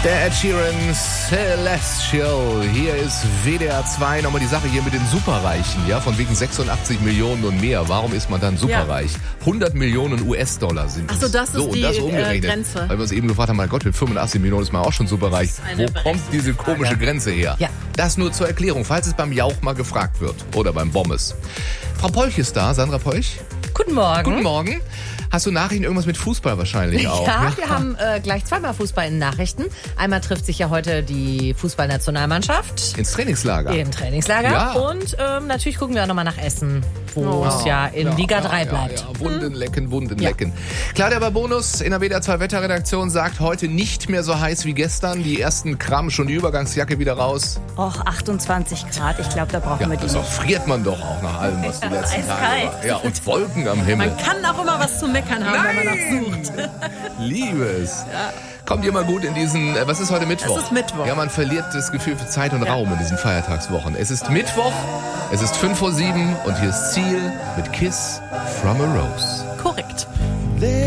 Der Ed Sheeran Celestial. Hier ist WDR 2. Nochmal die Sache hier mit den Superreichen. Ja, von wegen 86 Millionen und mehr. Warum ist man dann superreich? 100 Millionen US-Dollar sind es. Achso, das ist die das umgerechnet. Grenze. Weil wir uns eben gefragt haben, mein Gott, mit 85 Millionen ist man auch schon superreich. Wo kommt diese komische Grenze her? Ja. Das nur zur Erklärung, falls es beim Jauch mal gefragt wird. Oder beim Bommes. Frau Polch ist da. Sandra Polch. Guten Morgen. Guten Morgen. Hast du Nachrichten irgendwas mit Fußball wahrscheinlich auch? Ja, wir haben gleich zweimal Fußball in Nachrichten. Einmal trifft sich ja heute die Fußballnationalmannschaft. Ins Trainingslager. Im Trainingslager. Ja. Und natürlich gucken wir auch nochmal nach Essen, wo es ja in Liga 3 bleibt. Ja. Wunden lecken. Claudia Babonus in der WDR 2 Wetterredaktion sagt, heute nicht mehr so heiß wie gestern. Die ersten Gramm, schon die Übergangsjacke wieder raus. Och, 28 Grad. Ich glaube, da brauchen wir die Das nicht. friert man doch auch nach allem, was die letzten Tage eiskalt. war. Ja, und Wolken am Himmel. Man kann auch immer was zu meckern haben, wenn man das sucht. Liebe es. Kommt ihr mal gut in diesen, was ist heute Mittwoch? Es ist Mittwoch. Ja, man verliert das Gefühl für Zeit und Raum in diesen Feiertagswochen. Es ist Mittwoch, es ist 5:07 und hier ist Ziel mit Kiss from a Rose. Korrekt.